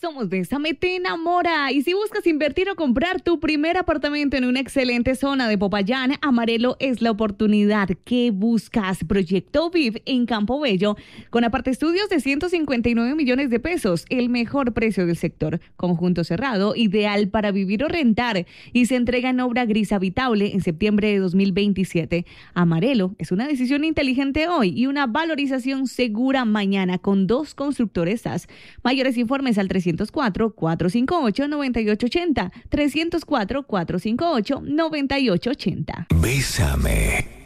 Somos Bésame te enamora. Y si buscas invertir o comprar tu primer apartamento en una excelente zona de Popayán, Amarelo es la oportunidad que buscas. Proyecto VIP en Campo Bello, con aparte estudios de 159 millones de pesos, el mejor precio del sector. Conjunto cerrado, ideal para vivir o rentar. Y se entrega en obra gris habitable en septiembre de 2027. Amarelo es una decisión inteligente hoy y una valorización segura mañana con 2 constructores SAS. Mayores informes al 304-458-9880. 304-458-9880. Bésame.